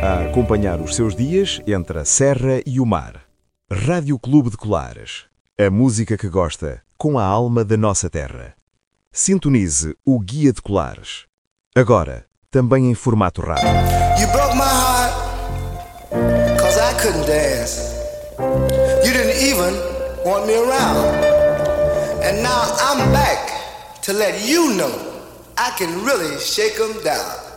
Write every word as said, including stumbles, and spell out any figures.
a acompanhar os seus dias entre a serra e o mar. Rádio Clube de Colares. A música que gosta, com a alma da nossa terra. Sintonize o Guia de Colares. Agora, também em formato rádio. You broke my heart, cause I couldn't dance. You didn't even want me around. And now I'm back to let you know I can really shake 'em down.